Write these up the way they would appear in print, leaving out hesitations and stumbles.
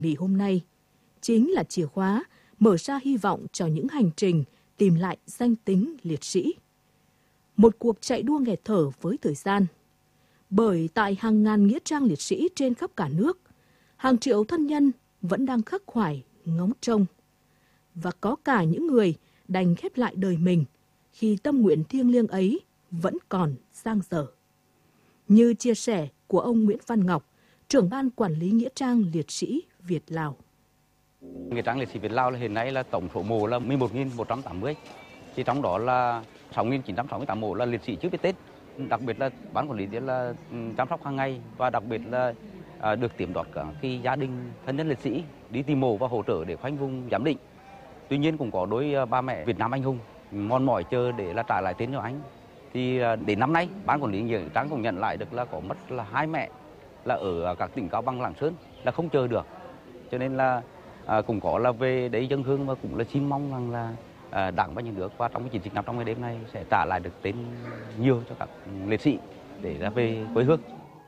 Vì hôm nay chính là chìa khóa mở ra hy vọng cho những hành trình tìm lại danh tính liệt sĩ. Một cuộc chạy đua nghẹt thở với thời gian. Bởi tại hàng ngàn nghĩa trang liệt sĩ trên khắp cả nước, hàng triệu thân nhân vẫn đang khắc khoải ngóng trông. Và có cả những người đành khép lại đời mình khi tâm nguyện thiêng liêng ấy vẫn còn dang dở. Như chia sẻ của ông Nguyễn Văn Ngọc, trưởng ban quản lý nghĩa trang liệt sĩ Việt Lào. Nghĩa trang liệt sĩ Việt Lào là hiện nay là tổng số mộ là 11.180, thì trong đó là 6.968 mộ là liệt sĩ chưa biết Tết. Đặc biệt là ban quản lý là chăm sóc hàng ngày, và đặc biệt là được tiếp đón cả khi gia đình thân nhân liệt sĩ đi tìm mộ và hỗ trợ để khoanh vùng giám định. Tuy nhiên cũng có đôi ba mẹ Việt Nam anh hùng mòn mỏi chờ để là trả lại tên cho anh. Thì đến năm nay ban quản lý nghĩa trang cũng nhận lại được là có mất là 2 mẹ là ở các tỉnh Cao Bằng, Lạng Sơn là không chờ được, cho nên là cũng có là về đấy dân hương, và cũng là xin mong rằng là Đảng và Nhà nước qua trong cái chiến dịch 500 ngày đêm này sẽ trả lại được tên nhiều cho các liệt sĩ để ra về quê hương.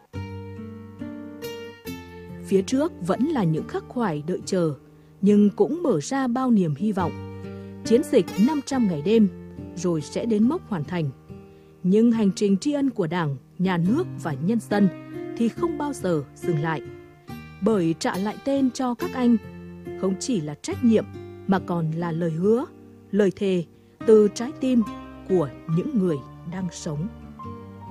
Phía trước vẫn là những khắc khoải đợi chờ, nhưng cũng mở ra bao niềm hy vọng. Chiến dịch 500 ngày đêm rồi sẽ đến mốc hoàn thành. Nhưng hành trình tri ân của Đảng, Nhà nước và nhân dân thì không bao giờ dừng lại. Bởi trả lại tên cho các anh không chỉ là trách nhiệm mà còn là lời hứa, lời thề từ trái tim của những người đang sống.